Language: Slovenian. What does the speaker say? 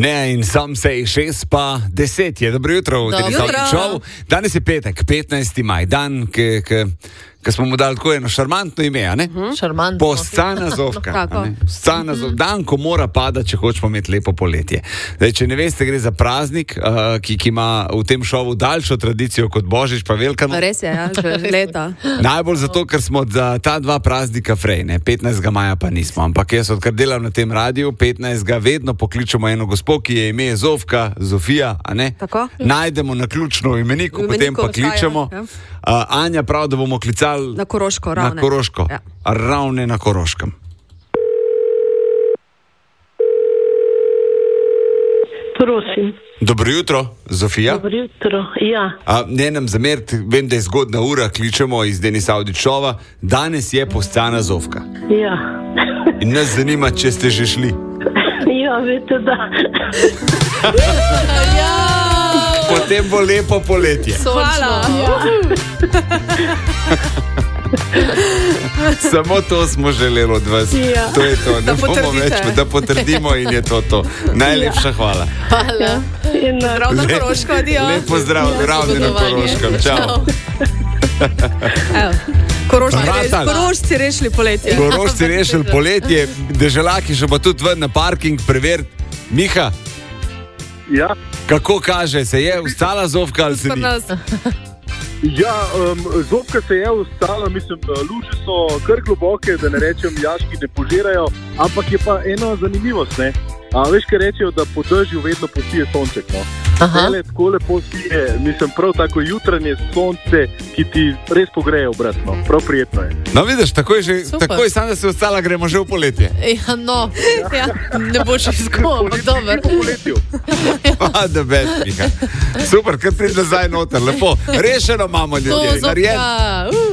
Ne, in sam se je 6:10 je. Dobro jutro, danes je petek, 15. maj, dan, ki smo mu dali tako eno šarmantno ime, a ne? Šarmantno. Poscana Zofka. Dan, ko mora padati, če hočemo imeti lepo poletje. Zdaj, če ne veste, gre za praznik, ki ima v tem šovu daljšo tradicijo kot Božič pa Velika noč. Res je, ja, že leta. Najbolj zato, ker smo za ta dva praznika frej, ne? 15. maja pa nismo. Ampak jaz, odkar delam na tem radiju, 15. vedno pokličemo eno gospo, ki je ime Zofka, Zofija, a ne? Tako? Najdemo na ključno imeniku, potem pa kličemo. Anja prav, da bomo klicali na Koroško, Ravne. Na Koroško, ja. Ravne na Koroškem. Prosim. Dobro jutro, Zofija. Dobro jutro, ja. Ne nam zameriti, vem, da je zgodna ura, kličemo iz Denis Audić šova. Danes je Poscana Zofka. Ja. In nas zanima, če ste že šli. Ja, veste, da. Potem bo lepo poletje. Hvala. Samo to smo želeli od vas. Ja. To je to. Ne bomo več, da potrdimo in je to. Najlepša hvala. Hvala. Zdrav na Koroško, adijo. Lepo zdrav, Ravne na Koroškem. Čau. Korošci rešili poletje. Korošci rešili poletje, deželaki še pa tudi ven na parking preveriti. Miha, ja. Kako kaže, se je ustala Zofka ali se ni? Ja, Zofka se je ustala, mislim, luže so kar globoke, da ne rečem, jaški ne požirajo, ampak je pa ena zanimivost, ne? Veš, kaj rečejo, da po dežju vedno posije sonček, no? Tele tako lepo sije, mislim, prav tako jutranje sonce, ki ti res pogreje obraz, no? Prav prijetno je. No, vidiš, takoj sam, da se ostala, gremo že v poletje. Ja, no, ja, ne boš izgubil, dober. Po poletju. Da best, Miha. Super, kar pridi nazaj noter, lepo. Rešeno imamo ljudje, narejeno.